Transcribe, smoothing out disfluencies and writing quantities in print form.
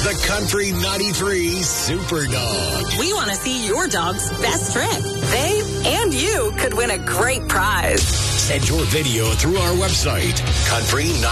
the Country 93 Super Dog. We want to see your dog's best trick. They and you could win a great prize. Send your video through our website, Country